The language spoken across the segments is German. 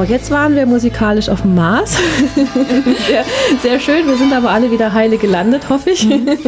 jetzt waren wir musikalisch auf dem Mars. sehr, sehr schön, wir sind aber alle wieder heile gelandet, hoffe ich.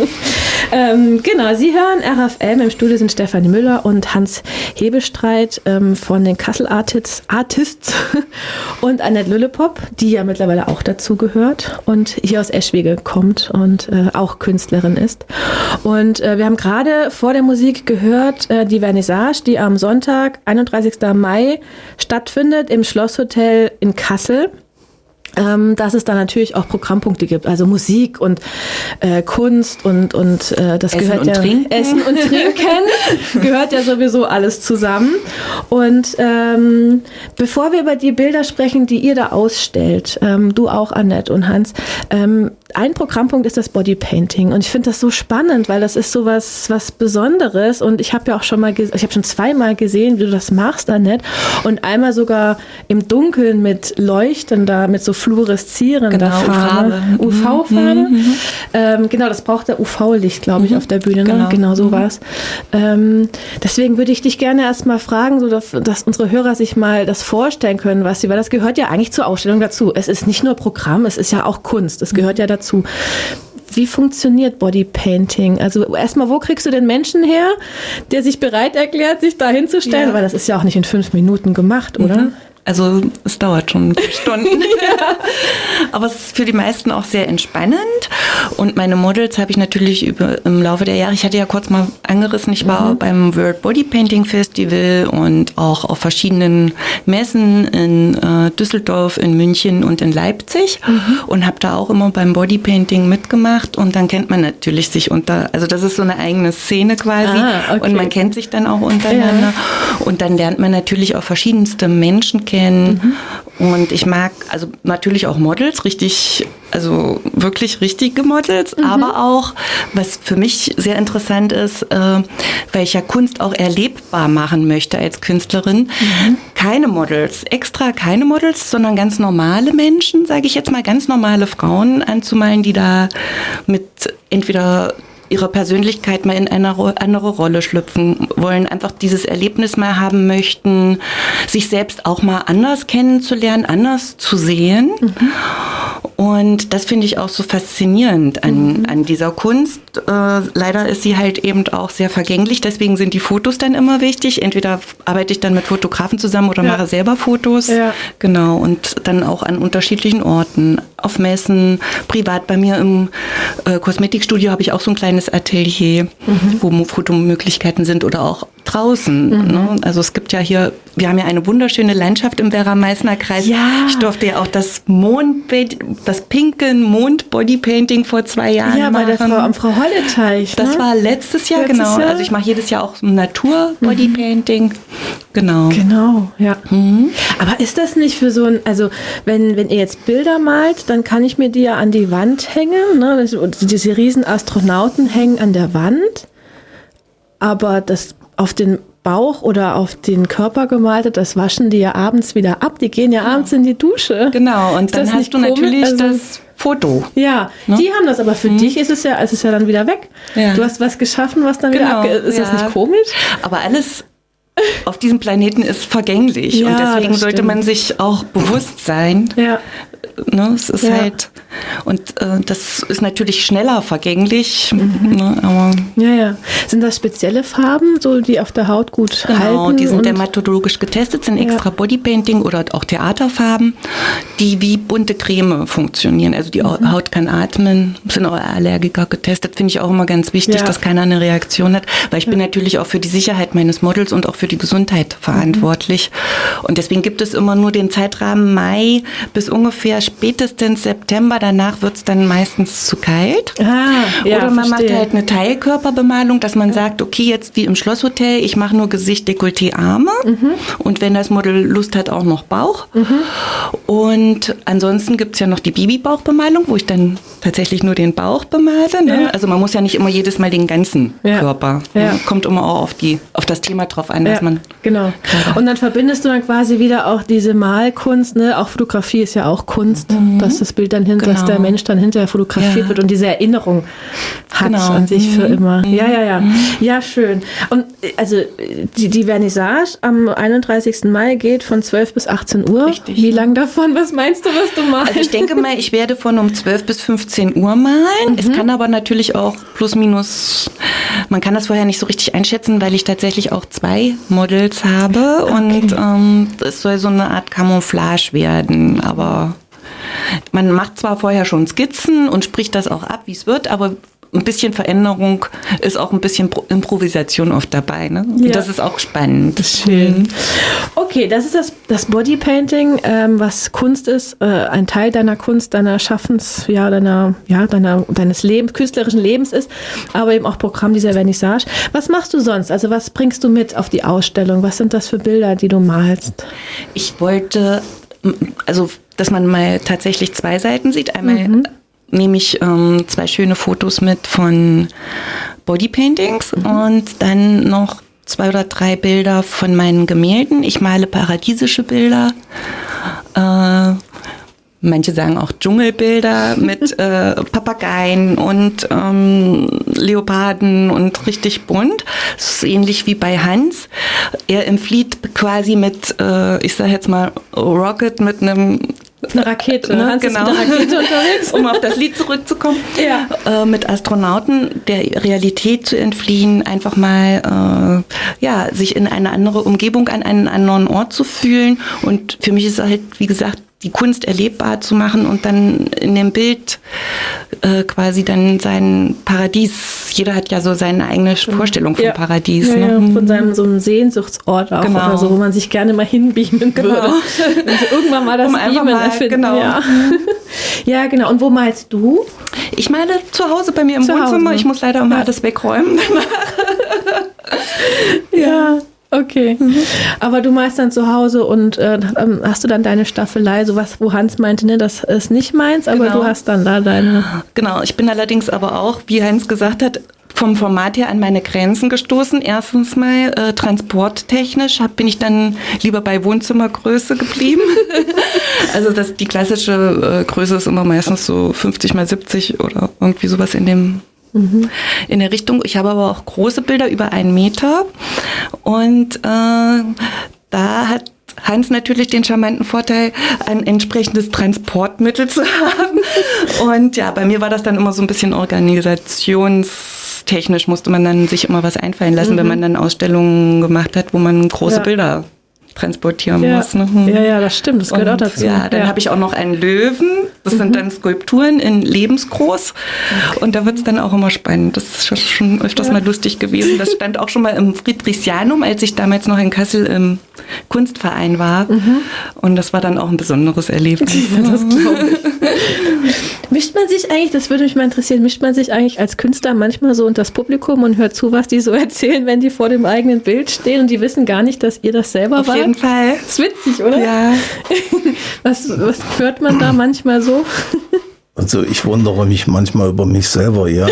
Genau, Sie hören RFM, im Studio sind Stefanie Müller und Hans Hebestreit von den Kassel Artists und Annette Lüllepop, die ja mittlerweile auch dazu gehört und hier aus Eschwege kommt und auch Künstlerin ist. Und wir haben gerade vor der Musik gehört, die Vernissage, die am Sonntag, 31. Mai, stattfindet im Schlosshotel in Kassel. Dass es da natürlich auch Programmpunkte gibt, also Musik und Kunst und das Essen gehört und ja Trinken. Essen und Trinken gehört ja sowieso alles zusammen. Und bevor wir über die Bilder sprechen, die ihr da ausstellt, du auch, Annette und Hans, ein Programmpunkt ist das Bodypainting und ich finde das so spannend, weil das ist so was Besonderes und ich habe ja auch schon zweimal gesehen, wie du das machst, Annette, und einmal sogar im Dunkeln mit leuchtender, mit so fluoreszierender Farbe. UV-Farbe. Genau, das braucht der UV-Licht, glaube ich, auf der Bühne. Ne? Genau so war es. Deswegen würde ich dich gerne erst mal fragen, so dass unsere Hörer sich mal das vorstellen können, weil das gehört ja eigentlich zur Ausstellung dazu. Es ist nicht nur Programm, es ist ja auch Kunst. Es gehört ja dazu. Wie funktioniert Bodypainting? Also erstmal, wo kriegst du den Menschen her, der sich bereit erklärt, sich da hinzustellen? Ja. Weil das ist ja auch nicht in 5 Minuten gemacht, oder? Also es dauert schon Stunden. Ja. Aber es ist für die meisten auch sehr entspannend. Und meine Models habe ich natürlich im Laufe der Jahre, ich hatte ja kurz mal angerissen, ich war beim World Bodypainting Festival und auch auf verschiedenen Messen in Düsseldorf, in München und in Leipzig und habe da auch immer beim Bodypainting mitgemacht. Und dann kennt man natürlich sich also das ist so eine eigene Szene quasi. Und man kennt sich dann auch untereinander. Ja. Und dann lernt man natürlich auch verschiedenste Menschen kennen. Und ich mag also natürlich auch Models, wirklich richtige Models, aber auch, was für mich sehr interessant ist, weil ich ja Kunst auch erlebbar machen möchte als Künstlerin, keine Models, sondern ganz normale Menschen, sage ich jetzt mal, ganz normale Frauen anzumalen, die da mit entweder ihrer Persönlichkeit mal in eine andere Rolle schlüpfen wollen, einfach dieses Erlebnis mal haben möchten, sich selbst auch mal anders kennenzulernen, anders zu sehen. Und das finde ich auch so faszinierend an dieser Kunst. Leider ist sie halt eben auch sehr vergänglich, deswegen sind die Fotos dann immer wichtig. Entweder arbeite ich dann mit Fotografen zusammen oder mache selber Fotos. Ja. Genau, und dann auch an unterschiedlichen Orten, auf Messen, privat. Bei mir im Kosmetikstudio habe ich auch so ein kleines Atelier, wo Fotomöglichkeiten sind oder auch draußen. Ne? Also es gibt ja hier, wir haben ja eine wunderschöne Landschaft im Werra-Meißner-Kreis. Ja. Ich durfte ja auch das pinke Mond-Bodypainting vor 2 Jahren machen. Ja, am Frau Holle-Teich. Das war letztes Jahr, genau. Also ich mache jedes Jahr auch so ein Natur-Bodypainting. Genau. Genau, ja. Aber ist das nicht für so also wenn ihr jetzt Bilder malt, dann kann ich mir die ja an die Wand hängen, ne? Diese riesen Astronauten hängen an der Wand, aber das auf den Bauch oder auf den Körper gemalte, das waschen die ja abends wieder ab. Die gehen ja abends in die Dusche. Genau, und dann hast du natürlich das Foto. Ja, ne? Die haben das, aber für dich ist es ja dann wieder weg. Ja. Du hast was geschaffen, was dann wieder ist das nicht komisch? Aber alles auf diesem Planeten ist vergänglich und deswegen sollte man sich auch bewusst sein. Ja. Ne, es ist halt, und das ist natürlich schneller vergänglich. Ne, aber Sind das spezielle Farben, so die auf der Haut gut halten? Genau, die sind dermatologisch getestet, sind extra Bodypainting oder auch Theaterfarben, die wie bunte Creme funktionieren. Also die Haut kann atmen, sind auch Allergiker getestet, finde ich auch immer ganz wichtig, dass keiner eine Reaktion hat, weil ich bin natürlich auch für die Sicherheit meines Models und auch für die Gesundheit verantwortlich. Und deswegen gibt es immer nur den Zeitrahmen Mai bis ungefähr spätestens September. Danach wird es dann meistens zu kalt. Oder man macht halt eine Teilkörperbemalung, dass man sagt, okay, jetzt wie im Schlosshotel, ich mache nur Gesicht, Dekolleté, Arme. Und wenn das Model Lust hat, auch noch Bauch. Und ansonsten gibt es ja noch die Babybauchbemalung, wo ich dann tatsächlich nur den Bauch bemale. Ne? Ja. Also man muss ja nicht immer jedes Mal den ganzen Körper. Ja. Kommt immer auch auf das Thema drauf an, dass man... Genau. Und dann verbindest du dann quasi wieder auch diese Malkunst, ne? Auch Fotografie ist ja auch Kunst, dass das Bild dann dass der Mensch dann hinterher fotografiert wird und diese Erinnerung hat an sich für immer. Ja. Ja, schön. Und also die Vernissage am 31. Mai geht von 12 bis 18 Uhr. Richtig. Wie lang davon? Was meinst du, was du malst? Also ich denke mal, ich werde von um 12 bis 15 Uhr malen. Es kann aber natürlich auch plus minus, man kann das vorher nicht so richtig einschätzen, weil ich tatsächlich auch 2 Models habe und es soll so eine Art Camouflage werden, aber man macht zwar vorher schon Skizzen und spricht das auch ab, wie es wird, aber ein bisschen Veränderung ist auch ein bisschen Improvisation oft dabei. Ne? Und das ist auch spannend. Schön. Okay, das ist das Bodypainting, was Kunst ist, ein Teil deiner Kunst, deiner Schaffens, deines Lebens, künstlerischen Lebens ist, aber eben auch Programm dieser Vernissage. Was machst du sonst? Also was bringst du mit auf die Ausstellung? Was sind das für Bilder, die du malst? Ich wollte, also dass man mal tatsächlich 2 Seiten sieht. Einmal nehme ich 2 schöne Fotos mit von Bodypaintings und dann noch 2 oder 3 Bilder von meinen Gemälden. Ich male paradiesische Bilder. Manche sagen auch Dschungelbilder mit Papageien und Leoparden und richtig bunt. Das ist ähnlich wie bei Hans. Er empfiehlt quasi mit, ich sage jetzt mal, Rocket mit einem eine Rakete. Ne, Hans genau. ist mit der Rakete unterwegs. Um auf das Lied zurückzukommen. Mit Astronauten der Realität zu entfliehen, einfach mal sich in eine andere Umgebung, an einen anderen Ort zu fühlen. Und für mich ist halt, wie gesagt, die Kunst erlebbar zu machen und dann in dem Bild quasi dann sein Paradies. Jeder hat ja so seine eigene Vorstellung vom Paradies. Ja, ne? Von seinem so einem Sehnsuchtsort auch oder so, wo man sich gerne mal hinbeamen würde. Wenn sie irgendwann mal das Beamen erfinden. Genau. Ja, genau. Und wo malst du? Ich male zu Hause bei mir im Wohnzimmer. Ich muss leider immer alles wegräumen. Ja. Okay, aber du malst dann zu Hause und hast du dann deine Staffelei, sowas, wo Hans meinte, ne, das ist nicht meins, aber du hast dann da deine... Genau, ich bin allerdings aber auch, wie Hans gesagt hat, vom Format her an meine Grenzen gestoßen. Erstens mal transporttechnisch bin ich dann lieber bei Wohnzimmergröße geblieben. Also die klassische Größe ist immer meistens so 50 mal 70 oder irgendwie sowas in der Richtung. Ich habe aber auch große Bilder über 1 Meter und da hat Hans natürlich den charmanten Vorteil, ein entsprechendes Transportmittel zu haben. Und ja, bei mir war das dann immer so ein bisschen organisationstechnisch, musste man dann sich immer was einfallen lassen, wenn man dann Ausstellungen gemacht hat, wo man große Bilder transportieren muss. Ne? Ja, das stimmt, das gehört auch dazu. Ja, dann habe ich auch noch einen Löwen. Das sind dann Skulpturen in lebensgroß. Okay. Und da wird es dann auch immer spannend. Das ist schon öfters mal lustig gewesen. Das stand auch schon mal im Friedrichsianum, als ich damals noch in Kassel im Kunstverein war. Und das war dann auch ein besonderes Erlebnis. Ja, das glaube ich. Mischt man sich eigentlich, das würde mich mal interessieren, mischt man sich eigentlich als Künstler manchmal so unter das Publikum und hört zu, was die so erzählen, wenn die vor dem eigenen Bild stehen und die wissen gar nicht, dass ihr das selber wart? Auf jeden Fall. Das ist witzig, oder? Ja. Was hört man da manchmal so? Also ich wundere mich manchmal über mich selber, ja.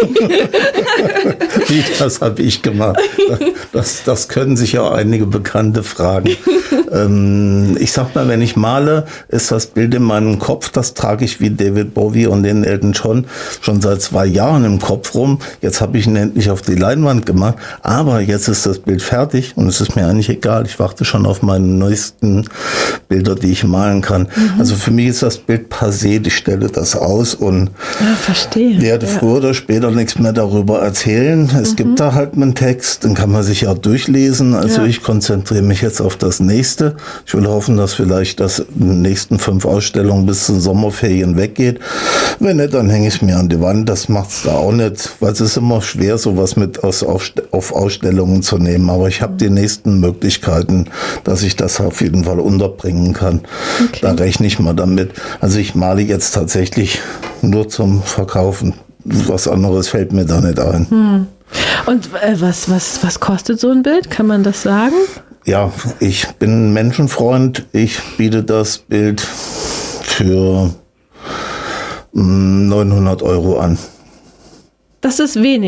Das habe ich gemacht. Das können sich ja einige Bekannte fragen. Ich sag mal, wenn ich male, ist das Bild in meinem Kopf, das trage ich wie David Bowie und den Elton John schon seit 2 Jahren im Kopf rum. Jetzt habe ich ihn endlich auf die Leinwand gemacht, aber jetzt ist das Bild fertig und es ist mir eigentlich egal. Ich warte schon auf meine neuesten Bilder, die ich malen kann. Also für mich ist das Bild passé, ich stelle das aus und verstehe. Werde früher oder später nichts mehr darüber erzählen. Es gibt da halt einen Text, den kann man sich ja durchlesen. Also ich konzentriere mich jetzt auf das nächste. Ich will hoffen, dass vielleicht das in den nächsten 5 Ausstellungen bis zum Sommerferien weggeht. Wenn nicht, dann hänge ich es mir an die Wand. Das macht's da auch nicht, weil es ist immer schwer, sowas mit auf Ausstellungen zu nehmen. Aber ich habe die nächsten Möglichkeiten, dass ich das auf jeden Fall unterbringen kann. Okay. Da rechne ich mal damit. Also ich male jetzt tatsächlich nur zum Verkaufen. Was anderes fällt mir da nicht ein. Und was kostet so ein Bild? Kann man das sagen? Ja, ich bin ein Menschenfreund. Ich biete das Bild für 900 € an. Das ist wenig.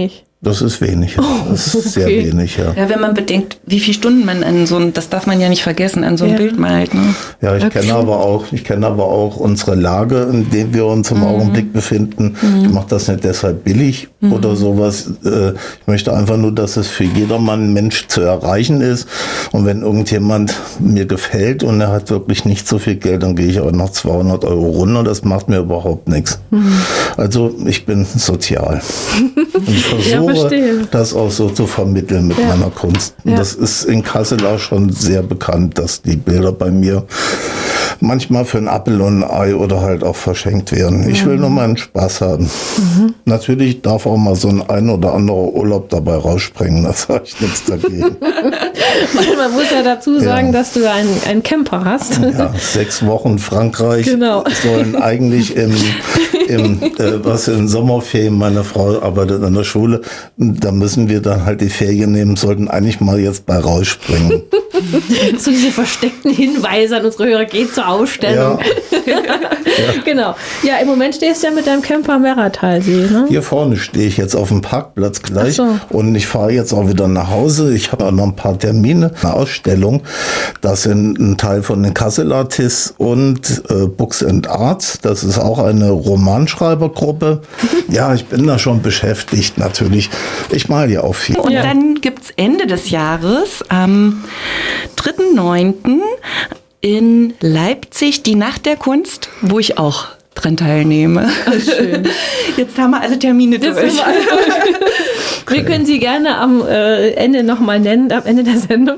Das ist wenig. Das ist sehr wenig, ja. Ja, wenn man bedenkt, wie viele Stunden man an so ein, das darf man ja nicht vergessen, an so ein Bild malt. Ne? Ja, ich kenne aber auch unsere Lage, in der wir uns im Augenblick befinden. Ich mache das nicht deshalb billig oder sowas. Ich möchte einfach nur, dass es für jedermann Mensch zu erreichen ist. Und wenn irgendjemand mir gefällt und er hat wirklich nicht so viel Geld, dann gehe ich auch noch 200 Euro runter. Das macht mir überhaupt nichts. Also ich bin sozial. Und ich versuche, das auch so zu vermitteln mit meiner Kunst. Und das ist in Kassel auch schon sehr bekannt, dass die Bilder bei mir manchmal für ein Apfel und ein Ei oder halt auch verschenkt werden. Ich will nur mal einen Spaß haben. Natürlich darf auch mal so ein oder andere Urlaub dabei rausspringen, da sage ich nichts dagegen. Man muss ja dazu sagen, dass du einen Camper hast. Ja, 6 Wochen Frankreich sollen eigentlich im Sommerferien, meine Frau arbeitet an der Schule, da müssen wir dann halt die Ferien nehmen, sollten eigentlich mal jetzt bei rausspringen. So diese versteckten Hinweise an unsere Hörer, geht zur Ausstellung. Ja. Genau. Ja, im Moment stehst du ja mit deinem Camper am Werratalsee. Ne? Hier vorne stehe ich jetzt auf dem Parkplatz gleich und ich fahre jetzt auch wieder nach Hause. Ich habe auch noch ein paar Termine, eine Ausstellung. Das sind ein Teil von den Kassel Artists und Books and Arts. Das ist auch eine Romanschreibergruppe. Ja, ich bin da schon beschäftigt natürlich. Ich male ja auch viel. Und dann gibt es Ende des Jahres, am 3.9. in Leipzig die Nacht der Kunst, wo ich auch dran teilnehme. Ach, schön. Jetzt haben wir alle Termine durch. Wir können sie gerne am Ende nochmal nennen, am Ende der Sendung.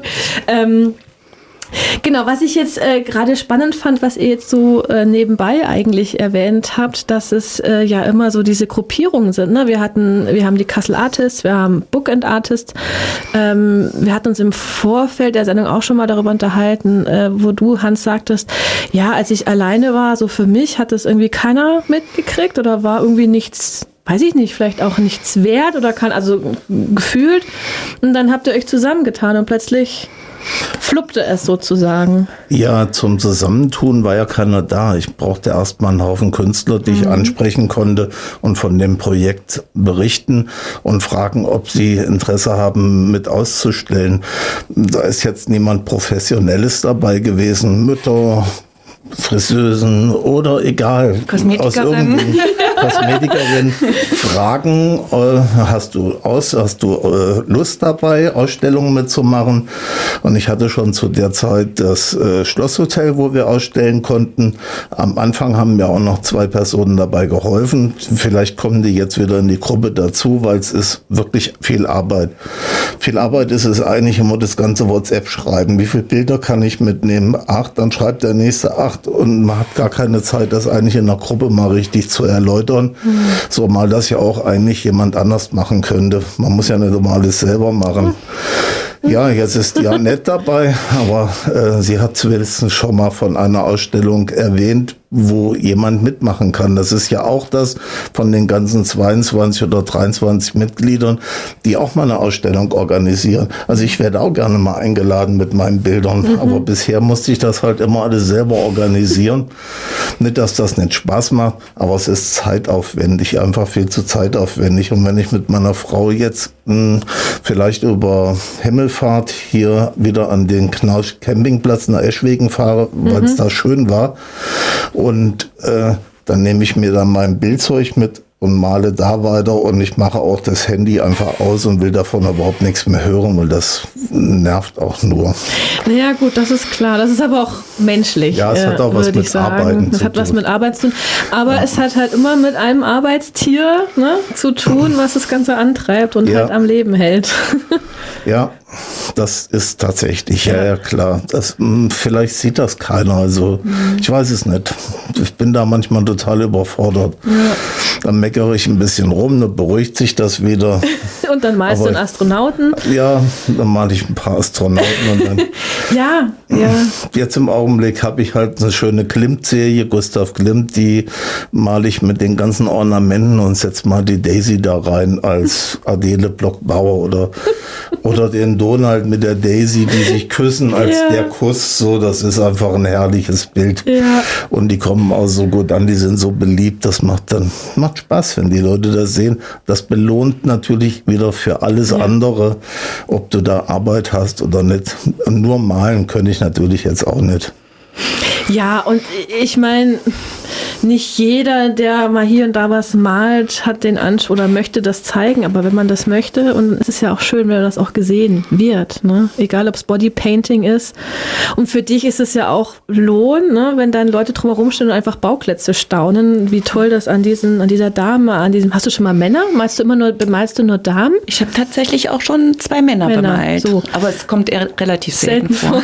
Genau, was ich jetzt gerade spannend fand, was ihr jetzt so nebenbei eigentlich erwähnt habt, dass es ja immer so diese Gruppierungen sind. Ne? Wir haben die Kassel Artists, wir haben Book and Artists. Wir hatten uns im Vorfeld der Sendung auch schon mal darüber unterhalten, wo du, Hans, sagtest, ja, als ich alleine war, so für mich hat das irgendwie keiner mitgekriegt oder war irgendwie nichts, weiß ich nicht, vielleicht auch nichts wert oder also gefühlt. Und dann habt ihr euch zusammengetan und plötzlich fluppte es sozusagen. Ja, zum Zusammentun war ja keiner da. Ich brauchte erstmal einen Haufen Künstler, die ich ansprechen konnte und von dem Projekt berichten und fragen, ob sie Interesse haben, mit auszustellen. Da ist jetzt niemand Professionelles dabei gewesen. Mütter, Friseusen oder egal. Kosmetikerin. Kosmetikerin fragen, hast du Lust dabei, Ausstellungen mitzumachen? Und ich hatte schon zu der Zeit das Schlosshotel, wo wir ausstellen konnten. Am Anfang haben mir auch noch 2 Personen dabei geholfen. Vielleicht kommen die jetzt wieder in die Gruppe dazu, weil es ist wirklich viel Arbeit. Viel Arbeit ist es eigentlich immer das ganze WhatsApp schreiben. Wie viele Bilder kann ich mitnehmen? 8, dann schreibt der nächste 8 und man hat gar keine Zeit, das eigentlich in der Gruppe mal richtig zu erläutern. So mal das ja auch eigentlich jemand anders machen könnte. Man muss ja nicht immer alles selber machen. Ja, jetzt ist die Annette dabei, aber sie hat zumindest schon mal von einer Ausstellung erwähnt, wo jemand mitmachen kann. Das ist ja auch das von den ganzen 22 oder 23 Mitgliedern, die auch mal eine Ausstellung organisieren. Also ich werde auch gerne mal eingeladen mit meinen Bildern, aber bisher musste ich das halt immer alles selber organisieren. Nicht, dass das nicht Spaß macht, aber es ist zeitaufwendig, einfach viel zu zeitaufwendig. Und wenn ich mit meiner Frau jetzt vielleicht über Himmelfahrt hier wieder an den Knausch Campingplatz nach Eschwegen fahre, weil es da schön war, und dann nehme ich mir dann mein Bildzeug mit und male da weiter und ich mache auch das Handy einfach aus und will davon überhaupt nichts mehr hören, weil das nervt auch nur. Naja gut, das ist klar. Das ist aber auch menschlich. Ja, es hat auch was mit Arbeiten zu tun. Das hat was mit Arbeit zu tun. Aber es hat halt immer mit einem Arbeitstier zu tun, was das Ganze antreibt und halt am Leben hält. Ja, das ist tatsächlich, ja klar. Vielleicht sieht das keiner, also ich weiß es nicht. Ich bin da manchmal total überfordert. Ja. Dann meckere ich ein bisschen rum, dann beruhigt sich das wieder. Und dann malst du einen Astronauten? Ja, dann male ich ein paar Astronauten. Und dann ja. Jetzt im Augenblick habe ich halt eine schöne Klimt-Serie, Gustav Klimt, die male ich mit den ganzen Ornamenten und setze mal die Daisy da rein als Adele Block-Bauer oder den Lohn halt mit der Daisy, die sich küssen als der Kuss, so, das ist einfach ein herrliches Bild. Ja. Und die kommen auch so gut an, die sind so beliebt, das macht Spaß, wenn die Leute das sehen. Das belohnt natürlich wieder für alles andere, ob du da Arbeit hast oder nicht. Und nur malen könnte ich natürlich jetzt auch nicht. Ja, und ich meine, nicht jeder, der mal hier und da was malt, hat den Anspruch oder möchte das zeigen, aber wenn man das möchte, und es ist ja auch schön, wenn das auch gesehen wird, ne? Egal ob es Bodypainting ist. Und für dich ist es ja auch Lohn, ne? Wenn dann Leute drumherum stehen und einfach Bauklötze staunen, wie toll das an dieser Dame, hast du schon mal Männer? Bemalst du nur Damen? Ich habe tatsächlich auch schon 2 Männer bemalt, so. Aber es kommt eher relativ selten vor.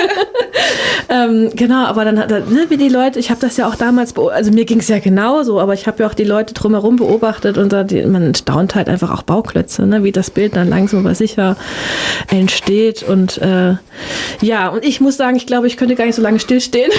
Genau, aber dann wie die Leute, ich habe das ja auch damals, also mir ging es ja genauso, aber ich habe ja auch die Leute drumherum beobachtet und man staunt halt einfach auch Bauklötze, ne, wie das Bild dann langsam aber sicher entsteht und und ich muss sagen, ich glaube, ich könnte gar nicht so lange stillstehen.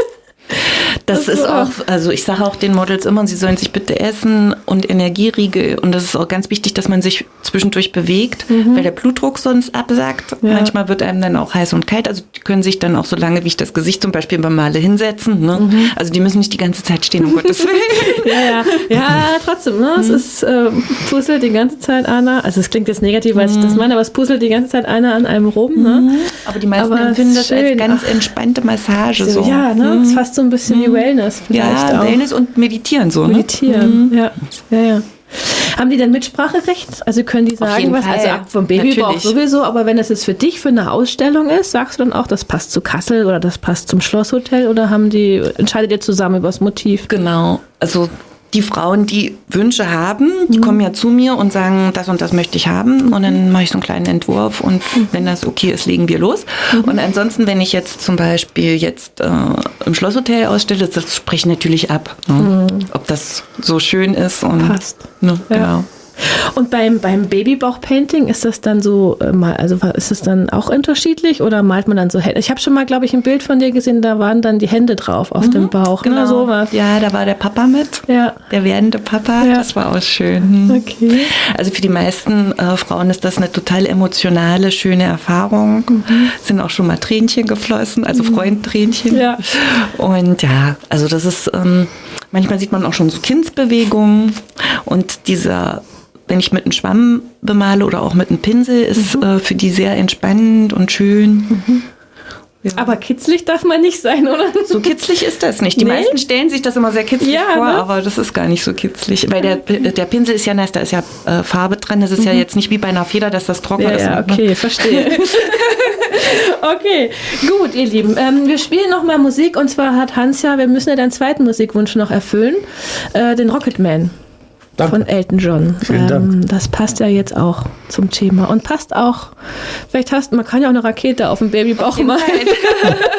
Das ist auch, also ich sage auch den Models immer, sie sollen sich bitte essen und Energieriegel, und das ist auch ganz wichtig, dass man sich zwischendurch bewegt, weil der Blutdruck sonst absackt. Ja. Manchmal wird einem dann auch heiß und kalt, also die können sich dann auch so lange, wie ich das Gesicht zum Beispiel bemale, hinsetzen. Ne? Also die müssen nicht die ganze Zeit stehen, um Gottes Willen. Ja, trotzdem, ne? Es ist puzzelt die ganze Zeit einer, also es klingt jetzt negativ, als ich das meine, aber es puzzelt die ganze Zeit einer an einem rum. Ne? Aber die meisten empfinden das als ganz entspannte Massage. So. Ja, ne? Es ist fast so ein bisschen wie Wellness vielleicht auch. Wellness und Meditieren so. Meditieren, ja. Haben die denn Mitspracherecht? Also können die sagen, was? Fall. Also vom Babybauch sowieso, aber wenn das jetzt für dich für eine Ausstellung ist, sagst du dann auch, das passt zu Kassel oder das passt zum Schlosshotel oder entscheidet ihr zusammen über das Motiv? Genau, also die Frauen, die Wünsche haben, die kommen ja zu mir und sagen, das und das möchte ich haben, und dann mache ich so einen kleinen Entwurf, und wenn das okay ist, legen wir los. Und ansonsten, wenn ich jetzt zum Beispiel im Schlosshotel ausstelle, das spreche ich natürlich ab, ne? Ob das so schön ist und passt. Ne, genau. Und beim Babybauch-Painting ist das dann so, ist das dann auch unterschiedlich oder malt man dann so Hände? Ich habe schon mal, glaube ich, ein Bild von dir gesehen, da waren dann die Hände drauf auf dem Bauch. Genau. Oder sowas. Ja, da war der Papa mit, der werdende Papa, das war auch schön. Okay. Also für die meisten Frauen ist das eine total emotionale, schöne Erfahrung. Sind auch schon mal Tränchen geflossen, also Freundtränchen. Ja. Und also das ist, manchmal sieht man auch schon so Kindsbewegungen, und wenn ich mit einem Schwamm bemale oder auch mit einem Pinsel, ist für die sehr entspannend und schön. Ja. Aber kitzlig darf man nicht sein, oder? So kitzlig ist das nicht. Die meisten stellen sich das immer sehr kitzlig vor, ne? Aber das ist gar nicht so kitzlig. Weil der Pinsel ist ja nass, da ist ja Farbe dran. Das ist ja jetzt nicht wie bei einer Feder, dass das trocken ist. Ja, okay, verstehe. Okay, gut, ihr Lieben. Wir spielen noch mal Musik, und zwar hat Hans wir müssen ja deinen zweiten Musikwunsch noch erfüllen, den Rocketman. Danke. Von Elton John. Vielen Dank. Das passt ja jetzt auch zum Thema und passt auch, man kann ja auch eine Rakete auf dem Babybauch malen.